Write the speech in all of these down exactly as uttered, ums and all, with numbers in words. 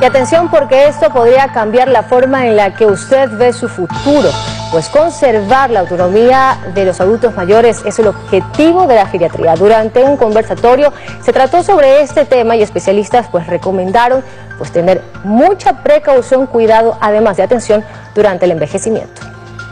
Y atención, porque esto podría cambiar la forma en la que usted ve su futuro, pues conservar la autonomía de los adultos mayores es el objetivo de la geriatría. Durante un conversatorio se trató sobre este tema y especialistas pues recomendaron pues tener mucha precaución, cuidado, además de atención durante el envejecimiento.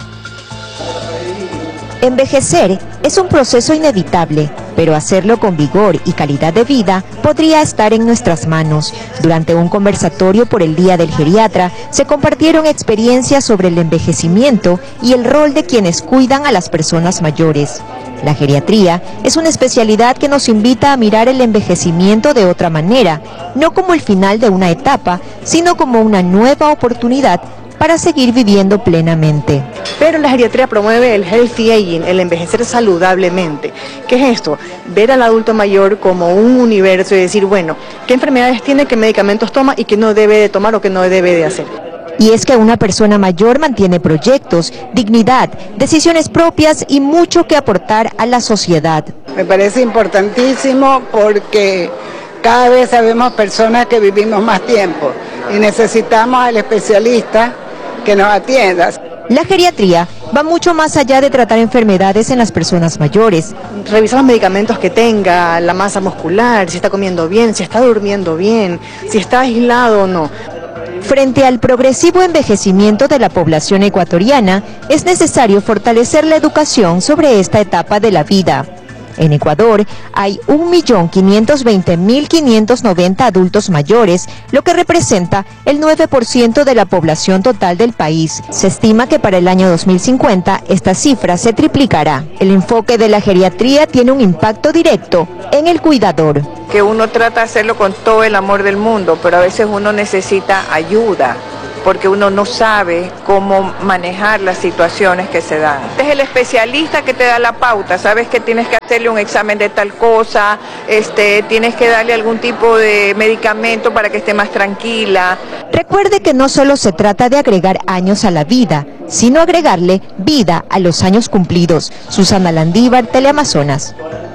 Envejecer es un proceso inevitable, pero hacerlo con vigor y calidad de vida podría estar en nuestras manos. Durante un conversatorio por el Día del Geriatra, se compartieron experiencias sobre el envejecimiento y el rol de quienes cuidan a las personas mayores. La geriatría es una especialidad que nos invita a mirar el envejecimiento de otra manera, no como el final de una etapa, sino como una nueva oportunidad para seguir viviendo plenamente. Pero la geriatría promueve el healthy aging, el envejecer saludablemente. ¿Qué es esto? Ver al adulto mayor como un universo y decir, bueno, ¿qué enfermedades tiene, qué medicamentos toma y qué no debe de tomar o qué no debe de hacer? Y es que una persona mayor mantiene proyectos, dignidad, decisiones propias y mucho que aportar a la sociedad. Me parece importantísimo porque cada vez sabemos personas que vivimos más tiempo y necesitamos al especialista que nos atienda. La geriatría va mucho más allá de tratar enfermedades en las personas mayores. Revisar los medicamentos que tenga, la masa muscular, si está comiendo bien, si está durmiendo bien, si está aislado o no. Frente al progresivo envejecimiento de la población ecuatoriana, es necesario fortalecer la educación sobre esta etapa de la vida. En Ecuador hay un millón quinientos veinte mil quinientos noventa adultos mayores, lo que representa el nueve por ciento de la población total del país. Se estima que para el año dos mil cincuenta esta cifra se triplicará. El enfoque de la geriatría tiene un impacto directo en el cuidador. Que uno trata de hacerlo con todo el amor del mundo, pero a veces uno necesita ayuda, porque uno no sabe cómo manejar las situaciones que se dan. Es el especialista que te da la pauta, sabes que tienes que hacerle un examen de tal cosa, este, tienes que darle algún tipo de medicamento para que esté más tranquila. Recuerde que no solo se trata de agregar años a la vida, sino agregarle vida a los años cumplidos. Susana Landívar, Teleamazonas.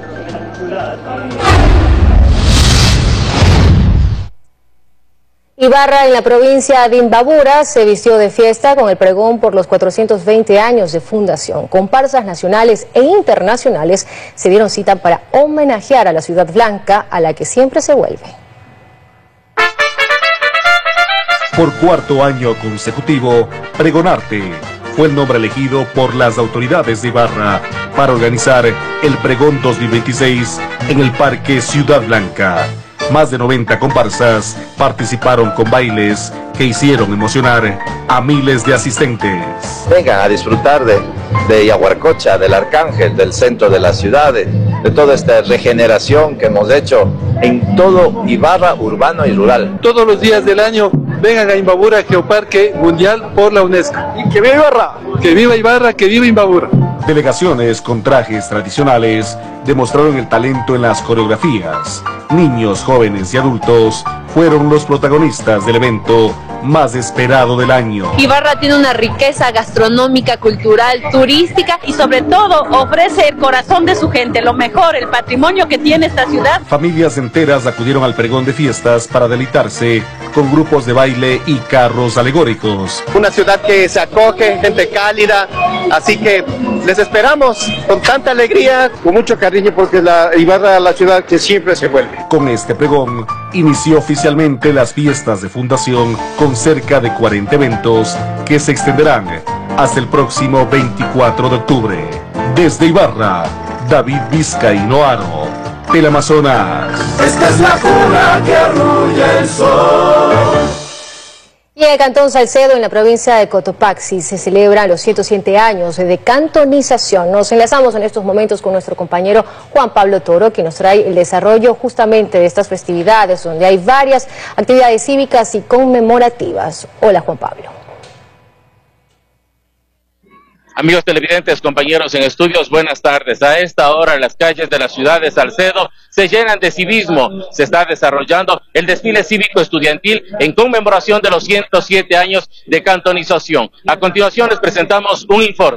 Ibarra, en la provincia de Imbabura, se vistió de fiesta con el pregón por los cuatrocientos veinte años de fundación. Comparsas nacionales e internacionales se dieron cita para homenajear a la ciudad blanca, a la que siempre se vuelve. Por cuarto año consecutivo, Pregonarte fue el nombre elegido por las autoridades de Ibarra para organizar el Pregón dos mil veintiséis en el Parque Ciudad Blanca. Más de noventa comparsas participaron con bailes que hicieron emocionar a miles de asistentes. Vengan a disfrutar de, de Yaguarcocha, del Arcángel, del centro de la ciudad, de, de toda esta regeneración que hemos hecho en todo Ibarra, urbano y rural. Todos los días del año vengan a Imbabura, Geoparque Mundial por la UNESCO. ¡Y que viva Ibarra! ¡Que viva Ibarra, que viva Imbabura! Delegaciones con trajes tradicionales demostraron el talento en las coreografías. Niños, jóvenes y adultos fueron los protagonistas del evento más esperado del año. Ibarra tiene una riqueza gastronómica, cultural, turística y sobre todo ofrece el corazón de su gente, lo mejor, el patrimonio que tiene esta ciudad. Familias enteras acudieron al pregón de fiestas para deleitarse con grupos de baile y carros alegóricos. Una ciudad que se acoge, gente cálida, así que les esperamos con tanta alegría, con mucho cariño, porque la Ibarra es la ciudad que siempre se vuelve. Con este pregón inició oficialmente las fiestas de fundación con cerca de cuarenta eventos que se extenderán hasta el próximo veinticuatro de octubre. Desde Ibarra, David Vizcaíno Aro, Teleamazonas. Esta es la cuna que arrulla el sol. Y en el Cantón Salcedo, en la provincia de Cotopaxi, se celebran los ciento siete años de cantonización. Nos enlazamos en estos momentos con nuestro compañero Juan Pablo Toro, que nos trae el desarrollo justamente de estas festividades, donde hay varias actividades cívicas y conmemorativas. Hola, Juan Pablo. Amigos televidentes, compañeros en estudios, buenas tardes. A esta hora las calles de la ciudad de Salcedo se llenan de civismo. Se está desarrollando el desfile cívico estudiantil en conmemoración de los ciento siete años de cantonización. A continuación les presentamos un informe.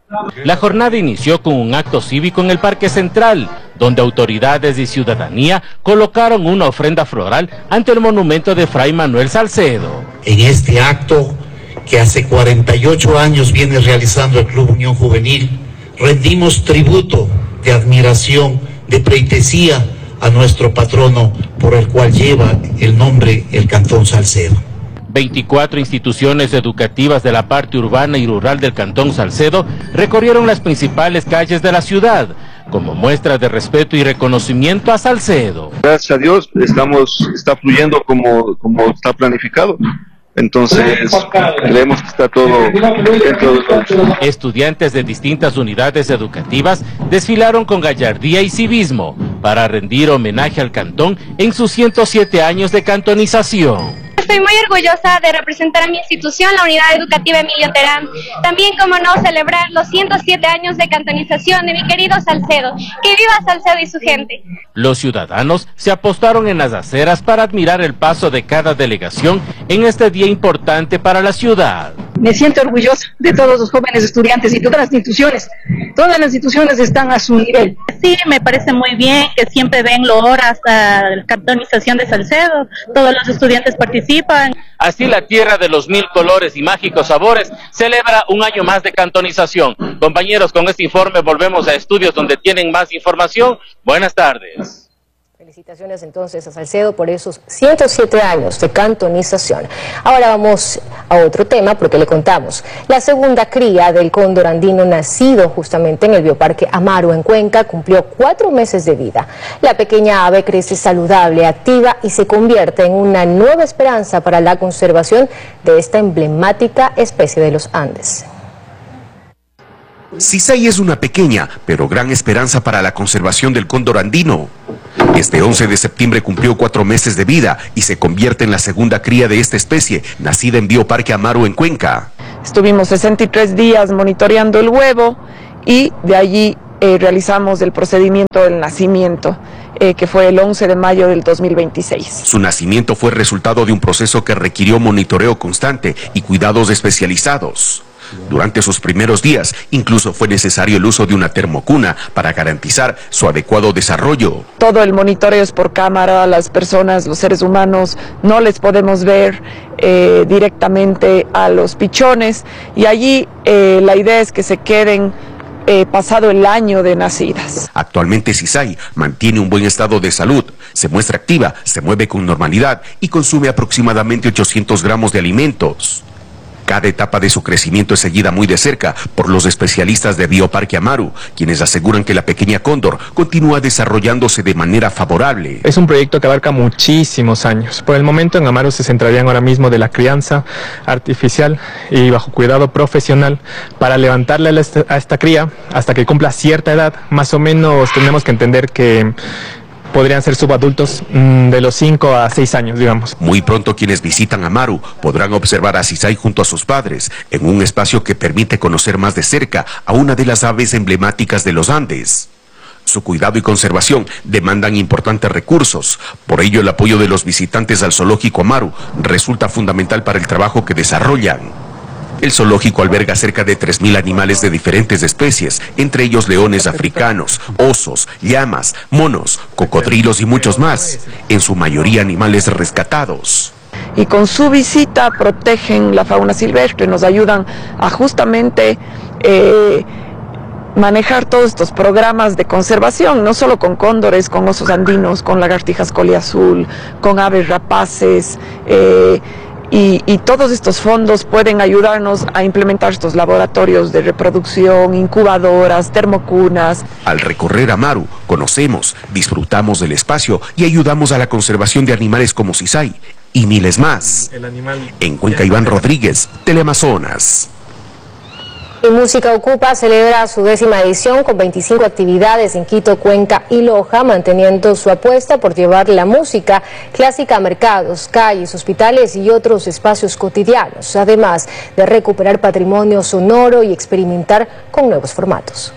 La jornada inició con un acto cívico en el Parque Central, donde autoridades y ciudadanía colocaron una ofrenda floral ante el monumento de Fray Manuel Salcedo. En este acto, que hace cuarenta y ocho años viene realizando el Club Unión Juvenil, rendimos tributo de admiración, de pleitesía a nuestro patrono, por el cual lleva el nombre el Cantón Salcedo. veinticuatro instituciones educativas de la parte urbana y rural del Cantón Salcedo recorrieron las principales calles de la ciudad, como muestra de respeto y reconocimiento a Salcedo. Gracias a Dios, estamos, está fluyendo como, como está planificado. Entonces, creemos que está todo dentro de todo. Estudiantes de distintas unidades educativas desfilaron con gallardía y civismo para rendir homenaje al cantón en sus ciento siete años de cantonización. Estoy muy orgullosa de representar a mi institución, la Unidad Educativa Emilio Terán. También, como no, celebrar los ciento siete años de cantonización de mi querido Salcedo. ¡Que viva Salcedo y su gente! Los ciudadanos se apostaron en las aceras para admirar el paso de cada delegación en este día importante para la ciudad. Me siento orgullosa de todos los jóvenes estudiantes y todas las instituciones. Todas las instituciones están a su nivel. Sí, me parece muy bien que siempre den loas a la cantonización de Salcedo. Todos los estudiantes participan. Así la tierra de los mil colores y mágicos sabores celebra un año más de cantonización. Compañeros, con este informe volvemos a estudios donde tienen más información. Buenas tardes. Felicitaciones entonces a Salcedo por esos ciento siete años de cantonización. Ahora vamos a otro tema porque le contamos. La segunda cría del cóndor andino nacido justamente en el Bioparque Amaru en Cuenca cumplió cuatro meses de vida. La pequeña ave crece saludable, activa y se convierte en una nueva esperanza para la conservación de esta emblemática especie de los Andes. Cisay es una pequeña, pero gran esperanza para la conservación del cóndor andino. Este once de septiembre cumplió cuatro meses de vida y se convierte en la segunda cría de esta especie, nacida en Bioparque Amaru en Cuenca. Estuvimos sesenta y tres días monitoreando el huevo y de allí eh, realizamos el procedimiento del nacimiento, eh, que fue el once de mayo del dos mil veintiséis. Su nacimiento fue resultado de un proceso que requirió monitoreo constante y cuidados especializados. Durante sus primeros días, incluso fue necesario el uso de una termocuna para garantizar su adecuado desarrollo. Todo el monitoreo es por cámara, las personas, los seres humanos, no les podemos ver eh, directamente a los pichones y allí eh, la idea es que se queden eh, pasado el año de nacidas. Actualmente Cisay mantiene un buen estado de salud, se muestra activa, se mueve con normalidad y consume aproximadamente ochocientos gramos de alimentos. Cada etapa de su crecimiento es seguida muy de cerca por los especialistas de Bioparque Amaru, quienes aseguran que la pequeña cóndor continúa desarrollándose de manera favorable. Es un proyecto que abarca muchísimos años. Por el momento en Amaru se centrarían ahora mismo de la crianza artificial y bajo cuidado profesional para levantarle a esta, a esta cría hasta que cumpla cierta edad. Más o menos tenemos que entender que podrían ser subadultos mmm, de los cinco a seis años, digamos. Muy pronto quienes visitan Amaru podrán observar a Cisay junto a sus padres en un espacio que permite conocer más de cerca a una de las aves emblemáticas de los Andes. Su cuidado y conservación demandan importantes recursos, por ello el apoyo de los visitantes al zoológico Amaru resulta fundamental para el trabajo que desarrollan. El zoológico alberga cerca de tres mil animales de diferentes especies, entre ellos leones africanos, osos, llamas, monos, cocodrilos y muchos más, en su mayoría animales rescatados. Y con su visita protegen la fauna silvestre, nos ayudan a justamente eh, manejar todos estos programas de conservación, no solo con cóndores, con osos andinos, con lagartijas coleazul, con aves rapaces, eh, Y, y todos estos fondos pueden ayudarnos a implementar estos laboratorios de reproducción, incubadoras, termocunas. Al recorrer Amaru, conocemos, disfrutamos del espacio y ayudamos a la conservación de animales como Cisay y miles más. En Cuenca, Iván Rodríguez, Teleamazonas. Y Música Ocupa celebra su décima edición con veinticinco actividades en Quito, Cuenca y Loja, manteniendo su apuesta por llevar la música clásica a mercados, calles, hospitales y otros espacios cotidianos, además de recuperar patrimonio sonoro y experimentar con nuevos formatos.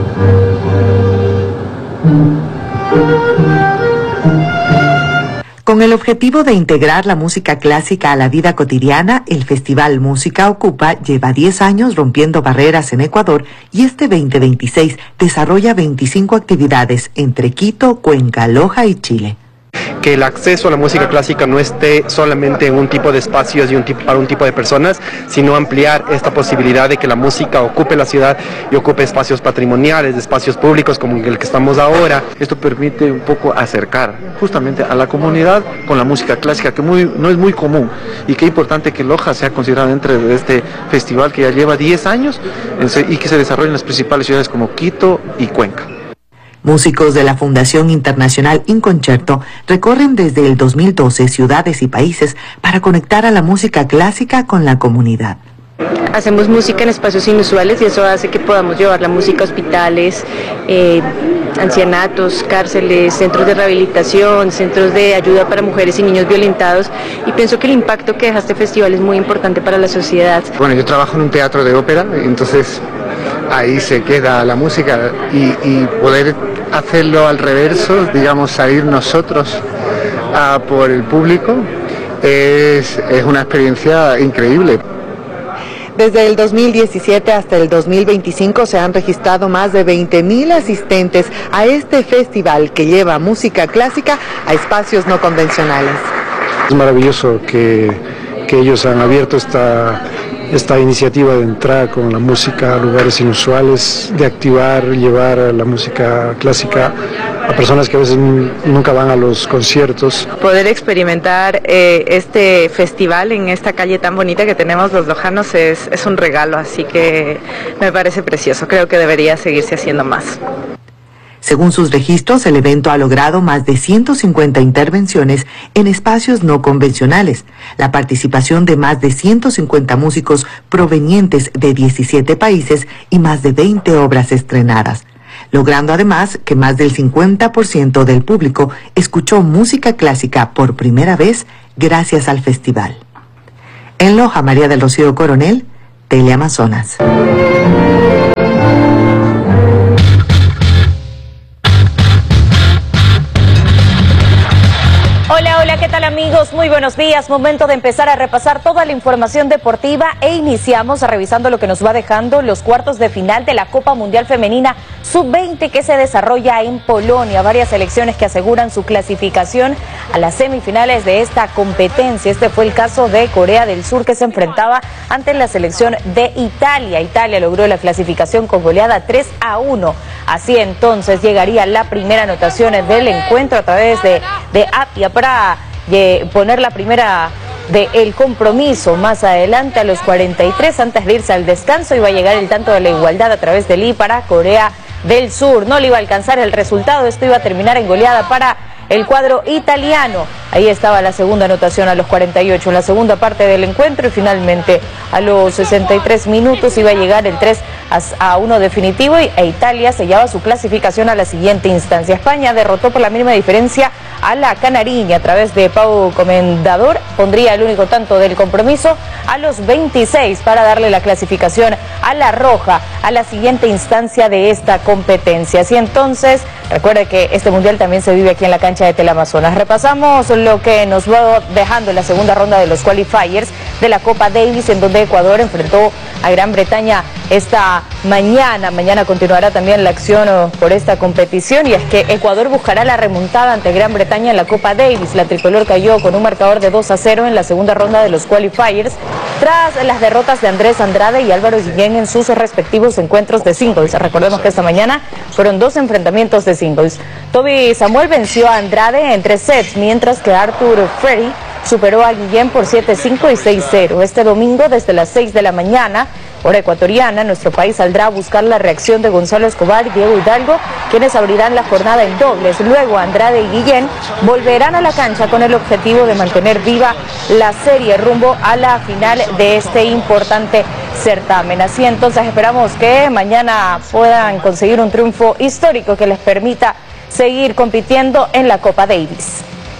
Con Con el objetivo de integrar la música clásica a la vida cotidiana, el Festival Música Ocupa lleva diez años rompiendo barreras en Ecuador y este veinte veintiséis desarrolla veinticinco actividades entre Quito, Cuenca, Loja y Chile. Que el acceso a la música clásica no esté solamente en un tipo de espacios y un tipo, para un tipo de personas, sino ampliar esta posibilidad de que la música ocupe la ciudad y ocupe espacios patrimoniales, espacios públicos como el que estamos ahora. Esto permite un poco acercar justamente a la comunidad con la música clásica, que muy, no es muy común, y qué importante que Loja sea considerada dentro de este festival que ya lleva diez años y que se desarrolla en las principales ciudades como Quito y Cuenca. Músicos de la Fundación Internacional Inconcerto recorren desde el dos mil doce ciudades y países para conectar a la música clásica con la comunidad. Hacemos música en espacios inusuales y eso hace que podamos llevar la música a hospitales, eh, ancianatos, cárceles, centros de rehabilitación, centros de ayuda para mujeres y niños violentados, y pienso que el impacto que deja este festival es muy importante para la sociedad. Bueno, yo trabajo en un teatro de ópera, entonces ahí se queda la música y, y poder hacerlo al reverso, digamos, salir nosotros a por el público, es, es una experiencia increíble. Desde el dos mil diecisiete hasta el dos mil veinticinco se han registrado más de veinte mil asistentes a este festival que lleva música clásica a espacios no convencionales. Es maravilloso que, que ellos han abierto esta, esta iniciativa de entrar con la música a lugares inusuales, de activar, llevar la música clásica a personas que a veces nunca van a los conciertos. Poder experimentar eh, este festival en esta calle tan bonita que tenemos los lojanos es, es un regalo, así que me parece precioso, creo que debería seguirse haciendo más. Según sus registros, el evento ha logrado más de ciento cincuenta intervenciones en espacios no convencionales, la participación de más de ciento cincuenta músicos provenientes de diecisiete países y más de veinte obras estrenadas, logrando además que más del cincuenta por ciento del público escuchó música clásica por primera vez gracias al festival. En Loja, María del Rocío Coronel, Teleamazonas. Hola, hola, ¿qué tal amigos? Muy buenos días, momento de empezar a repasar toda la información deportiva e iniciamos revisando lo que nos va dejando los cuartos de final de la Copa Mundial Femenina sub veinte que se desarrolla en Polonia, varias selecciones que aseguran su clasificación a las semifinales de esta competencia. Este fue el caso de Corea del Sur, que se enfrentaba ante la selección de Italia. Italia logró la clasificación con goleada tres a uno. Así entonces llegaría la primera anotación del encuentro a través de, de Apia para eh, poner la primera del compromiso. Más adelante, a los cuarenta y tres, antes de irse al descanso, iba a llegar el tanto de la igualdad a través de Lee para Corea del Sur. No le iba a alcanzar el resultado, esto iba a terminar en goleada para el cuadro italiano. Ahí estaba la segunda anotación a los cuarenta y ocho en la segunda parte del encuentro, y finalmente a los sesenta y tres minutos iba a llegar el tres a uno definitivo y e Italia sellaba su clasificación a la siguiente instancia. España derrotó por la mínima diferencia a la canariña a través de Pau Comendador, pondría el único tanto del compromiso a los veintiséis para darle la clasificación a la roja a la siguiente instancia de esta competencia. Así entonces, recuerde que este mundial también se vive aquí en la cancha de Teleamazonas. Repasamos lo que nos va dejando en la segunda ronda de los qualifiers de la Copa Davis, en donde Ecuador enfrentó a Gran Bretaña esta mañana. Mañana continuará también la acción por esta competición, y es que Ecuador buscará la remontada ante Gran Bretaña en la Copa Davis. La tricolor cayó con un marcador de dos a cero en la segunda ronda de los qualifiers tras las derrotas de Andrés Andrade y Álvaro Guillén en sus respectivos encuentros de singles. Recordemos que esta mañana fueron dos enfrentamientos de singles. Toby Samuel venció a Andrade en tres sets, mientras que Arthur Ferry superó a Guillén por siete cinco y seis cero. Este domingo, desde las seis de la mañana, hora ecuatoriana, nuestro país saldrá a buscar la reacción de Gonzalo Escobar y Diego Hidalgo, quienes abrirán la jornada en dobles. Luego, Andrade y Guillén volverán a la cancha con el objetivo de mantener viva la serie rumbo a la final de este importante certamen. Así entonces esperamos que mañana puedan conseguir un triunfo histórico que les permita seguir compitiendo en la Copa Davis.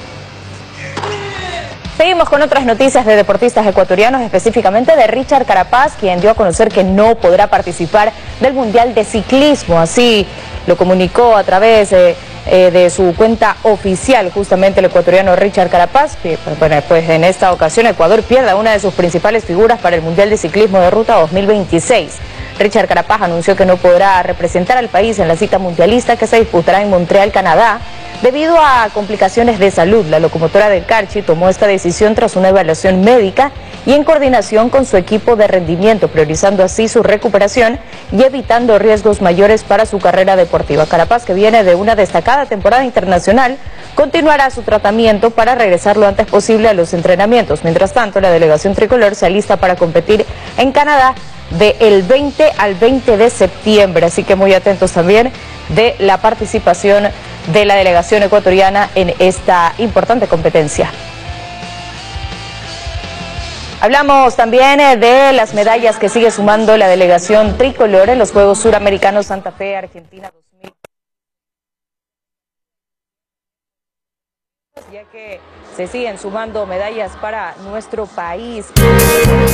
Seguimos con otras noticias de deportistas ecuatorianos, específicamente de Richard Carapaz, quien dio a conocer que no podrá participar del Mundial de Ciclismo. Así lo comunicó a través de eh, de su cuenta oficial justamente el ecuatoriano Richard Carapaz, que bueno, pues en esta ocasión Ecuador pierde a una de sus principales figuras para el Mundial de Ciclismo de Ruta dos mil veintiséis. Richard Carapaz anunció que no podrá representar al país en la cita mundialista que se disputará en Montreal, Canadá, debido a complicaciones de salud. La locomotora del Carchi tomó esta decisión tras una evaluación médica y en coordinación con su equipo de rendimiento, priorizando así su recuperación y evitando riesgos mayores para su carrera deportiva. Carapaz, que viene de una destacada temporada internacional, continuará su tratamiento para regresar lo antes posible a los entrenamientos. Mientras tanto, la delegación tricolor se alista para competir en Canadá del veinte al veinte de septiembre, así que muy atentos también de la participación de la delegación ecuatoriana en esta importante competencia. Hablamos también de las medallas que sigue sumando la delegación tricolor en los Juegos Suramericanos Santa Fe, Argentina dos mil. Ya que se siguen sumando medallas para nuestro país.